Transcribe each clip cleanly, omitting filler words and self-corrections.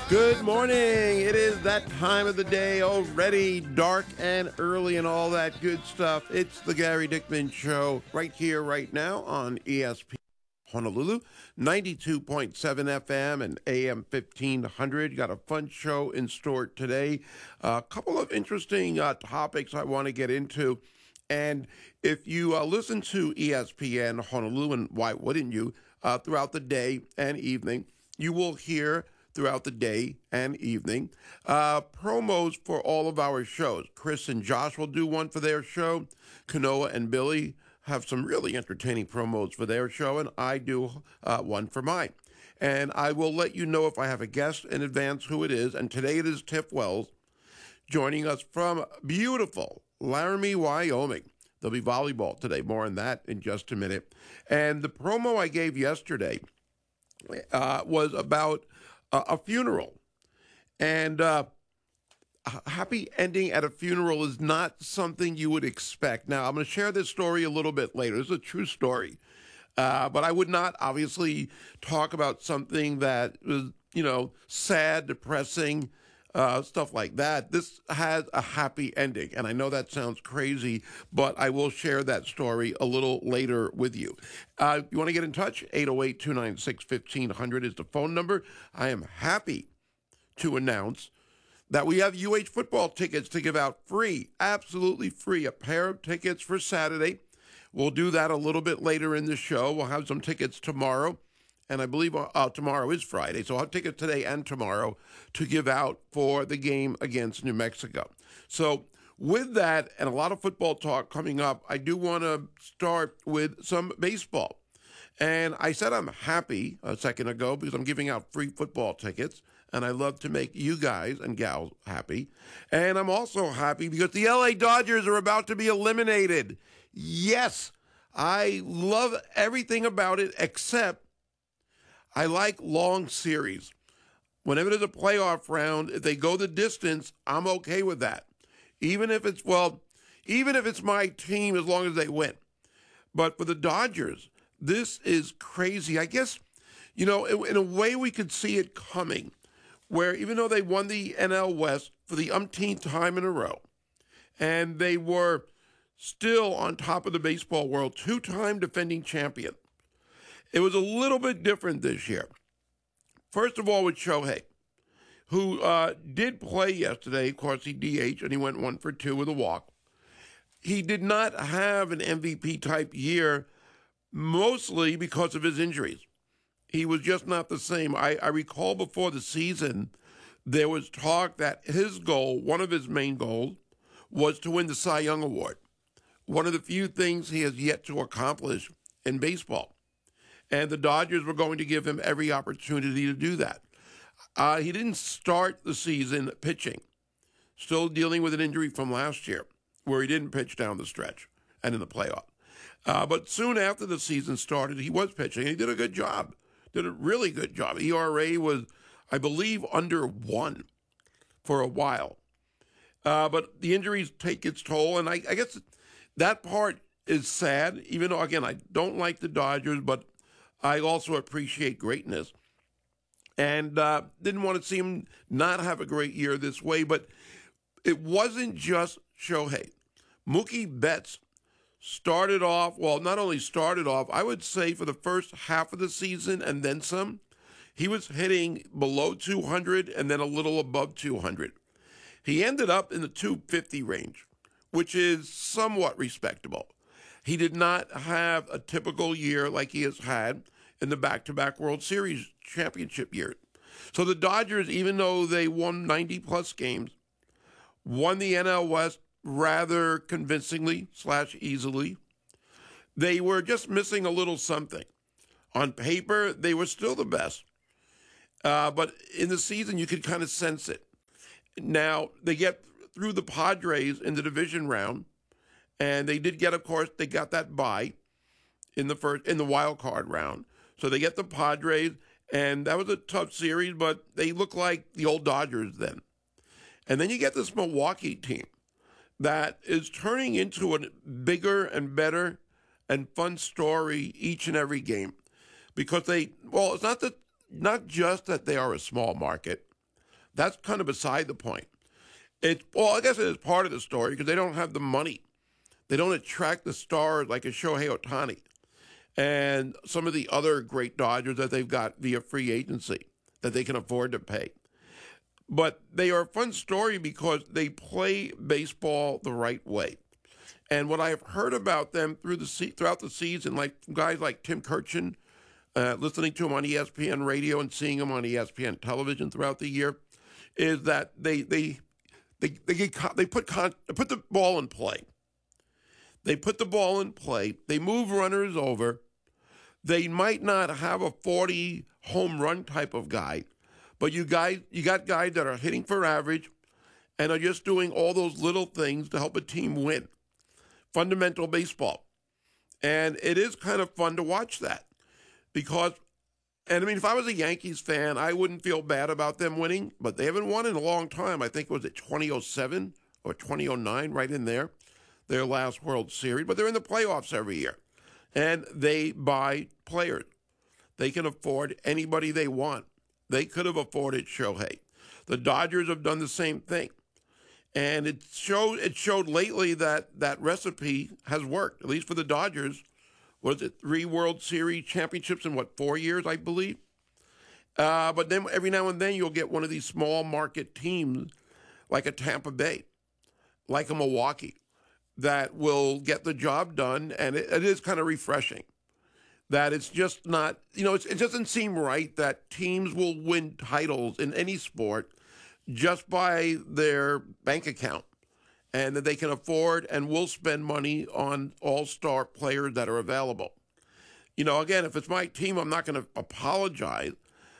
Good morning. It is that time of the day already, dark and early and all that good stuff. It's the Gary Dickman Show right here, right now on ESPN Honolulu, 92.7 FM and AM 1500. Got a fun show in store today. A couple of interesting topics I want to get into. And if you listen to ESPN Honolulu, and why wouldn't you, throughout the day and evening, you will hear throughout the day and evening promos for all of our shows. Chris and Josh will do one for their show. Kanoa and Billy have some really entertaining promos for their show, and I do one for mine. And I will let you know if I have a guest in advance who it is. And today it is Tiff Wells joining us from beautiful Laramie, Wyoming. There'll be volleyball today. More on that in just a minute. And the promo I gave yesterday was about a funeral. And a happy ending at a funeral is not something you would expect. Now, I'm going to share this story a little bit later. It's a true story. But I would not obviously talk about something that was, sad, depressing, stuff like that. This has a happy ending. And I know that sounds crazy, but I will share that story a little later with you. You want to get in touch? 808-296-1500 is the phone number. I am happy to announce that we have UH football tickets to give out free, absolutely free, a pair of tickets for Saturday. We'll do that a little bit later in the show. We'll have some tickets tomorrow. And I believe tomorrow is Friday, so I'll have tickets today and tomorrow to give out for the game against New Mexico. So with that and a lot of football talk coming up, I do want to start with some baseball. And I said I'm happy a second ago because I'm giving out free football tickets, and I love to make you guys and gals happy. And I'm also happy because the LA Dodgers are about to be eliminated. Yes, I love everything about it except I like long series. Whenever there's a playoff round, if they go the distance, I'm okay with that. Even if it's my team, as long as they win. But for the Dodgers, this is crazy. I guess, in a way we could see it coming, where even though they won the NL West for the umpteenth time in a row, and they were still on top of the baseball world, two-time defending champion, it was a little bit different this year. First of all, with Shohei, who did play yesterday. Of course, he DH, and he went 1 for 2 with a walk. He did not have an MVP-type year, mostly because of his injuries. He was just not the same. I recall before the season, there was talk that his goal, one of his main goals, was to win the Cy Young Award. One of the few things he has yet to accomplish in baseball. And the Dodgers were going to give him every opportunity to do that. He didn't start the season pitching, still dealing with an injury from last year, where he didn't pitch down the stretch and in the playoff. But soon after the season started, he was pitching, and he did a good job, did a really good job. ERA was, I believe, under 1 for a while. But the injuries take its toll, and I guess that part is sad, even though, again, I don't like the Dodgers, but I also appreciate greatness, and didn't want to see him not have a great year this way. But it wasn't just Shohei. Mookie Betts started off, not only started off, I would say for the first half of the season and then some, he was hitting below 200 and then a little above 200. He ended up in the 250 range, which is somewhat respectable. He did not have a typical year like he has had in the back-to-back World Series championship year. So the Dodgers, even though they won 90-plus games, won the NL West rather convincingly / easily. They were just missing a little something. On paper, they were still the best. But in the season, you could kind of sense it. Now, they get through the Padres in the division round, and they did get, of course, they got that bye in the wild card round. So they get the Padres, and that was a tough series, but they look like the old Dodgers then. And then you get this Milwaukee team that is turning into a bigger and better and fun story each and every game. Because it's not just that they are a small market. That's kind of beside the point. Well, I guess it is part of the story because they don't have the money. They don't attract the stars like a Shohei Ohtani and some of the other great Dodgers that they've got via free agency that they can afford to pay. But they are a fun story because they play baseball the right way. And what I have heard about them throughout the season, like guys like Tim Kurkjian, listening to him on ESPN radio and seeing him on ESPN television throughout the year, is that they put the ball in play. They put the ball in play. They move runners over. They might not have a 40 home run type of guy, but you got guys that are hitting for average and are just doing all those little things to help a team win. Fundamental baseball. And it is kind of fun to watch that because, and I mean, if I was a Yankees fan, I wouldn't feel bad about them winning, but they haven't won in a long time. I think it was at 2007 or 2009, right in there, their last World Series, but they're in the playoffs every year. And they buy players. They can afford anybody they want. They could have afforded Shohei. The Dodgers have done the same thing. And it showed lately that recipe has worked, at least for the Dodgers. Was it 3 World Series championships in, 4 years, I believe? But then every now and then you'll get one of these small market teams like a Tampa Bay, like a Milwaukee, that will get the job done. And it is kind of refreshing that it's just not, it doesn't seem right that teams will win titles in any sport just by their bank account and that they can afford and will spend money on all-star players that are available. Again, if it's my team, I'm not going to apologize.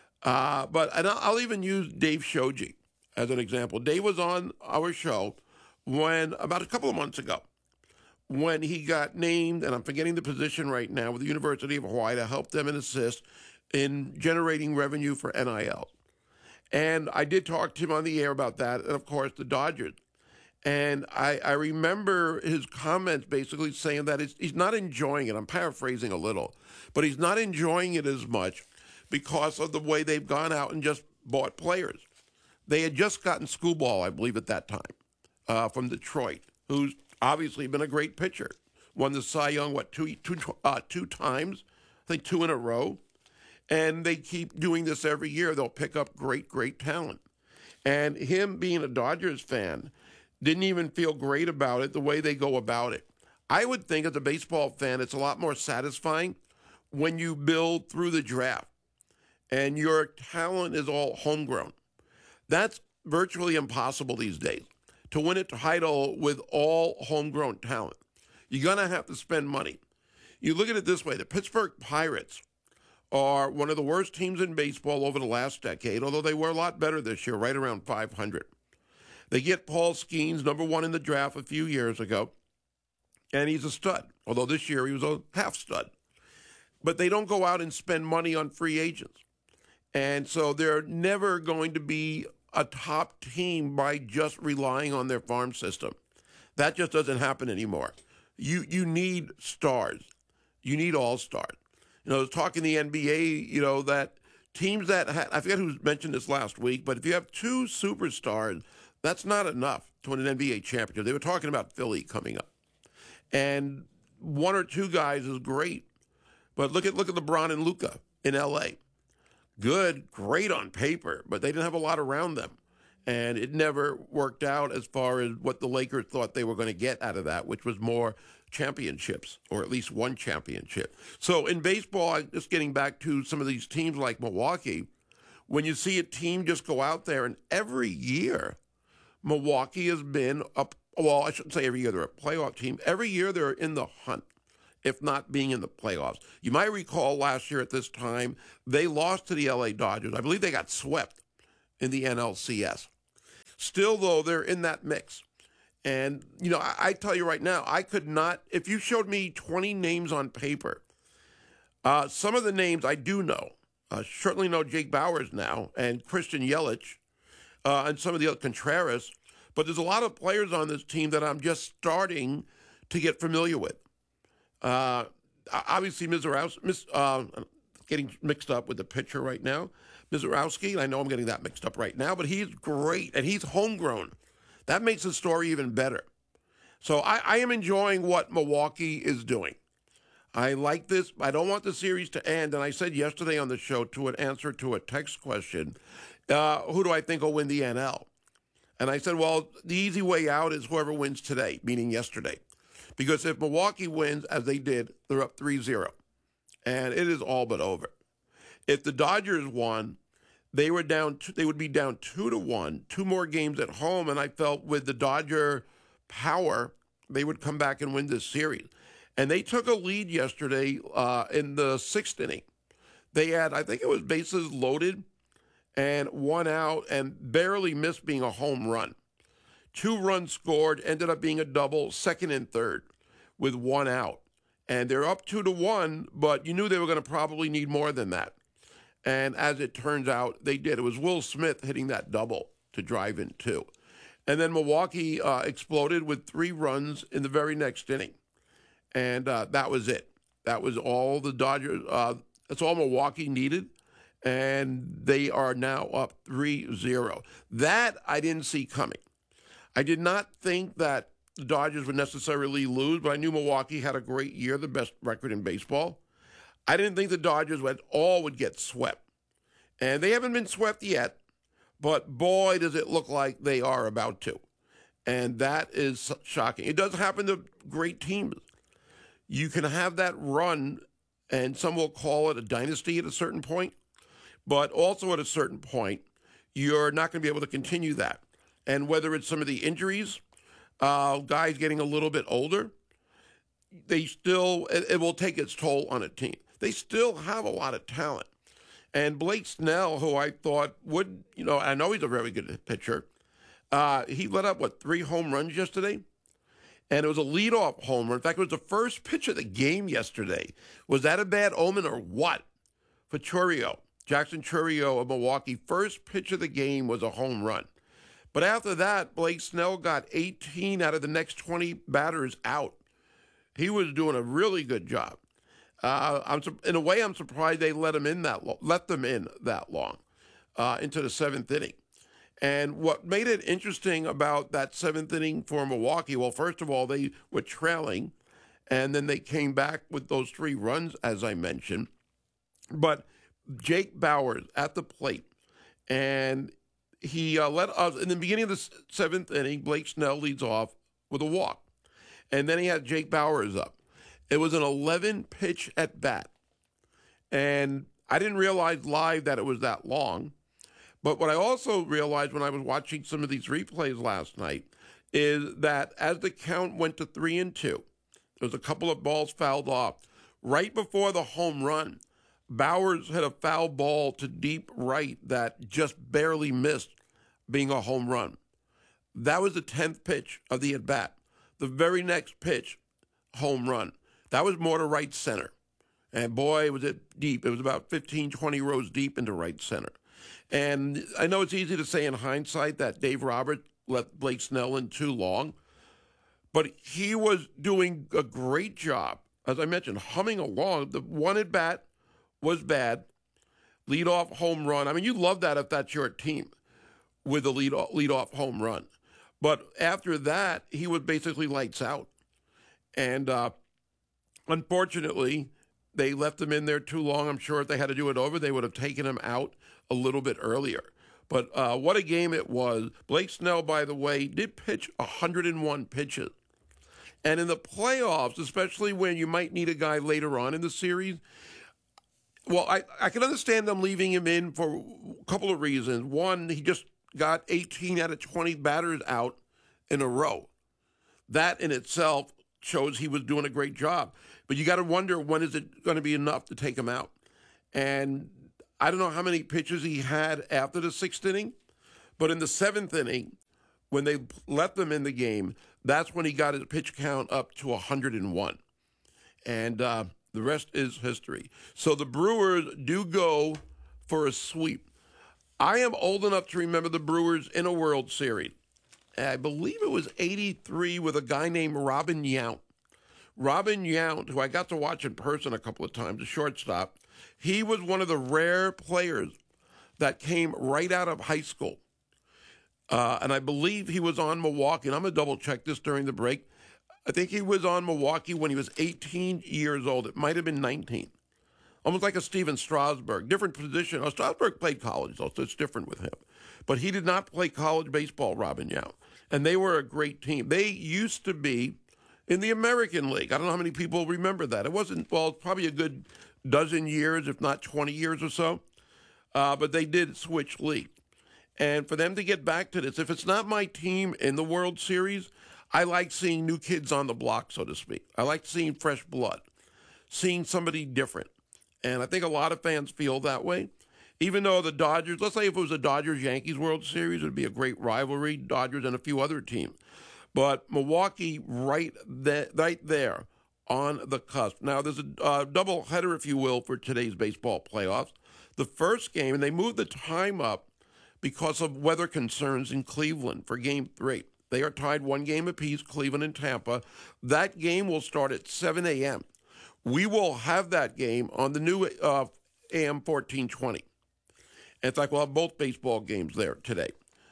But I'll even use Dave Shoji as an example. Dave was on our show about a couple of months ago when he got named, and I'm forgetting the position right now, with the University of Hawaii to help them and assist in generating revenue for NIL. And I did talk to him on the air about that, and of course the Dodgers. And I remember his comments basically saying that he's not enjoying it. I'm paraphrasing a little, but he's not enjoying it as much because of the way they've gone out and just bought players. They had just gotten Screwball, I believe, at that time, from Detroit, who's obviously been a great pitcher. Won the Cy Young, two times? I think 2 in a row. And they keep doing this every year. They'll pick up great, great talent. And him being a Dodgers fan didn't even feel great about it, the way they go about it. I would think as a baseball fan, it's a lot more satisfying when you build through the draft and your talent is all homegrown. That's virtually impossible these days, to win a title with all homegrown talent. You're going to have to spend money. You look at it this way, the Pittsburgh Pirates are one of the worst teams in baseball over the last decade, although they were a lot better this year, right around 500. They get Paul Skeens, number 1 in the draft a few years ago, and he's a stud, although this year he was a half stud. But they don't go out and spend money on free agents. And so they're never going to be a top team by just relying on their farm system. That just doesn't happen anymore. You need stars. You need all-stars. I was talking to the NBA, that teams that I forget who mentioned this last week, but if you have 2 superstars, that's not enough to win an NBA championship. They were talking about Philly coming up. And 1 or 2 guys is great. But look at LeBron and Luka in LA. Good, great on paper, but they didn't have a lot around them. And it never worked out as far as what the Lakers thought they were going to get out of that, which was more championships, or at least 1 championship. So in baseball, just getting back to some of these teams like Milwaukee, when you see a team just go out there and every year, Milwaukee has been up, well, I shouldn't say every year they're a playoff team. Every year they're in the hunt, if not being in the playoffs. You might recall last year at this time, they lost to the LA Dodgers. I believe they got swept in the NLCS. Still, though, they're in that mix. And, I tell you right now, I could not, if you showed me 20 names on paper, some of the names I do know. Certainly know Jake Bauers now and Christian Yelich and some of the other Contreras. But there's a lot of players on this team that I'm just starting to get familiar with. Obviously, getting mixed up with the pitcher right now. Mizorowski. I know I'm getting that mixed up right now, but he's great, and he's homegrown. That makes the story even better. So I am enjoying what Milwaukee is doing. I like this. I don't want the series to end. And I said yesterday on the show to an answer to a text question, who do I think will win the NL? And I said, well, the easy way out is whoever wins today, meaning yesterday. Because if Milwaukee wins, as they did, they're up 3-0. And it is all but over. If the Dodgers won, they would be down 2-1, 2 more games at home. And I felt with the Dodger power, they would come back and win this series. And they took a lead yesterday in the 6th inning. They had, I think it was bases loaded and 1 out and barely missed being a home run. 2 runs scored, ended up being a double, 2nd and 3rd with 1 out. And they're up 2-1, but you knew they were going to probably need more than that. And as it turns out, they did. It was Will Smith hitting that double to drive in 2. And then Milwaukee exploded with 3 runs in the very next inning. And that was it. That was all the Dodgers. That's all Milwaukee needed. And they are now up 3-0. That I didn't see coming. I did not think that the Dodgers would necessarily lose, but I knew Milwaukee had a great year, the best record in baseball. I didn't think the Dodgers would get swept. And they haven't been swept yet, but boy, does it look like they are about to. And that is shocking. It does happen to great teams. You can have that run, and some will call it a dynasty at a certain point, but also at a certain point, you're not going to be able to continue that. And whether it's some of the injuries, guys getting a little bit older, it will take its toll on a team. They still have a lot of talent. And Blake Snell, who I thought would, I know he's a very good pitcher. He let up, 3 home runs yesterday? And it was a leadoff homer. In fact, it was the first pitch of the game yesterday. Was that a bad omen or what? For Chourio, Jackson Chourio of Milwaukee, first pitch of the game was a home run. But after that, Blake Snell got 18 out of the next 20 batters out. He was doing a really good job. In a way, I'm surprised they let them in that long into the 7th inning. And what made it interesting about that 7th inning for Milwaukee, well, first of all, they were trailing, and then they came back with those 3 runs, as I mentioned. But Jake Bauers at the plate, and he let us, in the beginning of the 7th inning, Blake Snell leads off with a walk. And then he had Jake Bauers up. It was an 11-pitch at bat. And I didn't realize live that it was that long. But what I also realized when I was watching some of these replays last night is that as the count went to 3-2, there was a couple of balls fouled off. Right before the home run, Bauers hit a foul ball to deep right that just barely missed being a home run. That was the 10th pitch of the at-bat. The very next pitch, home run. That was more to right center. And boy, was it deep. It was about 15, 20 rows deep into right center. And I know it's easy to say in hindsight that Dave Roberts let Blake Snell in too long, but he was doing a great job, as I mentioned, humming along. The one at bat was bad. Leadoff home run. I mean, you love that if that's your team with a leadoff home run. But after that, he was basically lights out. And unfortunately, they left him in there too long. I'm sure if they had to do it over, they would have taken him out a little bit earlier. But what a game it was. Blake Snell, by the way, did pitch 101 pitches. And in the playoffs, especially when you might need a guy later on in the series, well, I can understand them leaving him in for a couple of reasons. One, he just got 18 out of 20 batters out in a row. That in itself shows he was doing a great job. But you got to wonder, when is it going to be enough to take him out? And I don't know how many pitches he had after the 6th inning, but in the 7th inning, when they let them in the game, that's when he got his pitch count up to 101. And the rest is history. So the Brewers do go for a sweep. I am old enough to remember the Brewers in a World Series. I believe it was 83 with a guy named Robin Yount. Robin Yount, who I got to watch in person a couple of times, a shortstop, he was one of the rare players that came right out of high school. And I believe he was on Milwaukee, and I'm going to double check this during the break. I think he was on Milwaukee when he was 18 years old. It might have been 19. Almost like a Steven Strasburg. Different position. Oh, Strasburg played college, though, so it's different with him. But he did not play college baseball, Robin Yount. And they were a great team. They used to be in the American League. I don't know how many people remember that. It wasn't, well, probably a good dozen years, if not 20 years or so. But they did switch leagues. And for them to get back to this, if it's not my team in the World Series, I like seeing new kids on the block, so to speak. I like seeing fresh blood, seeing somebody different. And I think a lot of fans feel that way. Even though the Dodgers, let's say if it was a Dodgers-Yankees World Series, it would be a great rivalry, Dodgers and a few other teams. But Milwaukee right there on the cusp. Now, there's a double header, if you will, for today's baseball playoffs. The first game, and they moved the time up because of weather concerns in Cleveland for Game 3. They are tied 1 game apiece, Cleveland and Tampa. That game will start at 7 a.m. We will have that game on the new AM 1420. In fact, we'll have both baseball games there today.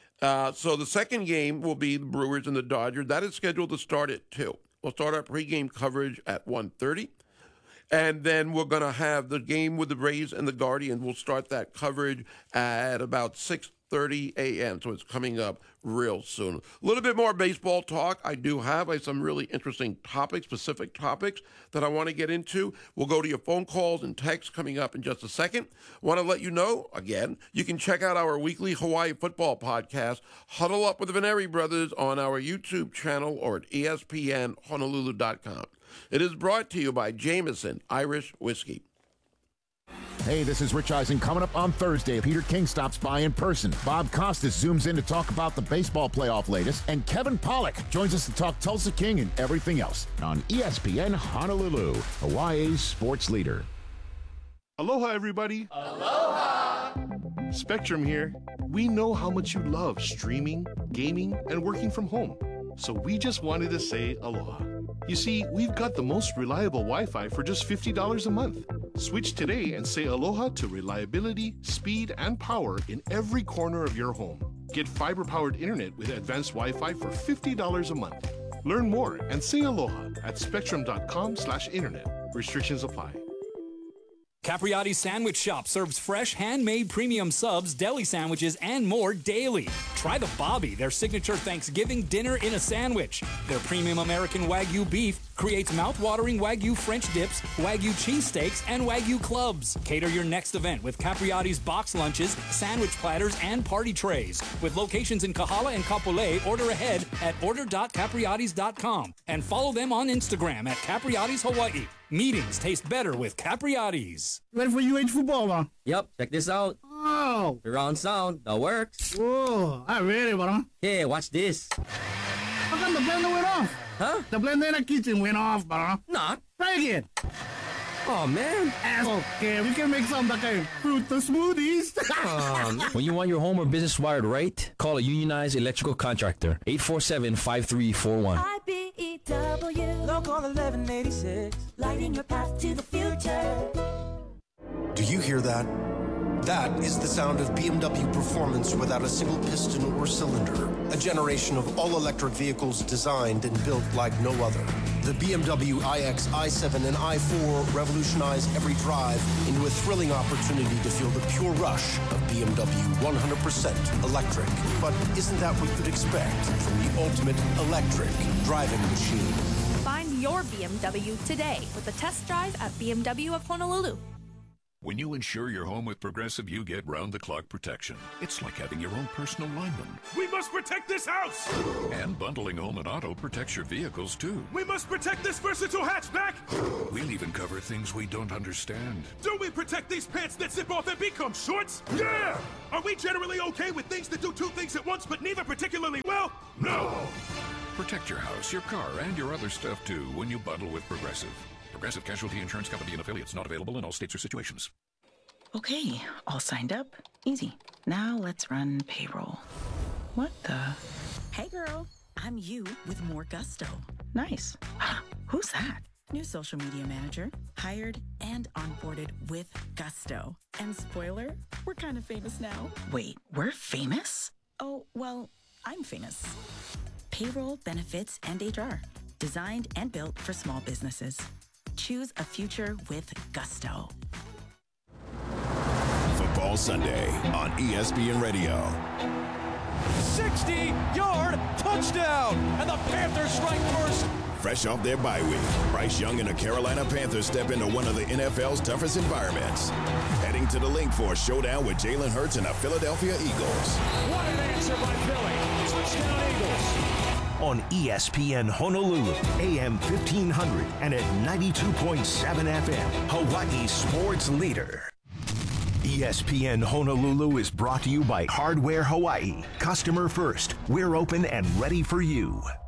So the second game will be the Brewers and the Dodgers. That is scheduled to start at 2. We'll start our pregame coverage at 1:30. And then we're going to have the game with the Rays and the Guardians. We'll start that coverage at about 6:30 a.m., so it's coming up real soon. A little bit more baseball talk. I do have some really interesting topics, specific topics that I want to get into. We'll go to your phone calls and texts coming up in just a second. Want to let you know, again, you can check out our weekly Hawaii football podcast, Huddle Up with the Veneri Brothers, on our YouTube channel or at ESPNHonolulu.com. It is brought to you by Jameson Irish Whiskey. Hey, this is Rich Eisen. Coming up on Thursday, Peter King stops by in person. Bob Costas zooms in to talk about the baseball playoff latest. And Kevin Pollak joins us to talk Tulsa King and everything else on ESPN Honolulu, Hawaii's sports leader. Aloha, everybody. Aloha! Spectrum here. We know how much you love streaming, gaming, and working from home. So we just wanted to say aloha. You see, we've got the most reliable Wi-Fi for just $50 a month. Switch today and say aloha to reliability, speed, and power in every corner of your home. Get fiber-powered internet with advanced Wi-Fi for $50 a month. Learn more and say aloha at spectrum.com/internet. Restrictions apply. Capriati's Sandwich Shop serves fresh, handmade premium subs, deli sandwiches, and more daily. Try the Bobby, their signature Thanksgiving dinner in a sandwich. Their premium American Wagyu beef creates mouth-watering Wagyu French dips, Wagyu cheesesteaks, and Wagyu clubs. Cater your next event with Capriati's box lunches, sandwich platters, and party trays. With locations in Kahala and Kapolei, order ahead at order.capriatis.com and follow them on Instagram at Capriati's Hawaii. Meetings taste better with Capriati's. Ready for UH football, huh? Yep, check this out. Oh. Surround sound, that works. Whoa, I'm ready, bro. Hey, watch this. How come the blender went off? Huh? The blender in the kitchen went off, bro. Nah. Try again. Oh, man. Okay, we can make some like a fruit smoothies. When you want your home or business wired right, call a unionized electrical contractor. 847-5341. IBEW. Local 1186. Lighting your path to the future. Do you hear that? That is the sound of BMW performance without a single piston or cylinder. A generation of all-electric vehicles designed and built like no other. The BMW iX, i7, and i4 revolutionize every drive into a thrilling opportunity to feel the pure rush of BMW 100% electric. But isn't that what you'd expect from the ultimate electric driving machine? Find your BMW today with a test drive at BMW of Honolulu. When you insure your home with Progressive, you get round-the-clock protection. It's like having your own personal lineman. We must protect this house! And bundling home and auto protects your vehicles, too. We must protect this versatile hatchback! We'll even cover things we don't understand. Do we protect these pants that zip off and become shorts? Yeah! Are we generally okay with things that do two things at once, but neither particularly well? No! Protect your house, your car, and your other stuff, too, when you bundle with Progressive. Progressive Casualty Insurance Company and affiliates, not available in all states or situations. Okay, all signed up. Easy. Now let's run payroll. What the? Hey girl, I'm you with more gusto. Nice. Who's that? New social media manager. hired and onboarded with gusto. And spoiler, we're kind of famous now. Wait, we're famous? Oh, well, I'm famous. Payroll, benefits, and HR. Designed and built for small businesses. Choose a future with gusto. Football Sunday on ESPN Radio. 60-yard touchdown, and the Panthers strike first. Fresh off their bye week, Bryce Young and the Carolina Panthers step into one of the NFL's toughest environments. Heading to the link for a showdown with Jalen Hurts and the Philadelphia Eagles. What an answer by Philly. Touchdown Eagles. On ESPN Honolulu, AM 1500 and at 92.7 FM, Hawaii's sports leader. ESPN Honolulu is brought to you by Hardware Hawaii. Customer first. We're open and ready for you.